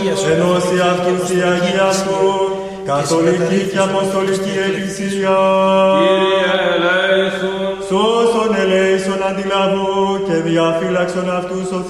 ενώσει αυτούς η Αγία Σου, καθολική και αποστολική Εκκλησία. Κύριε ελέησον, Σώσον ελέησον αντιλαβού και διαφύλαξον αυτούς ο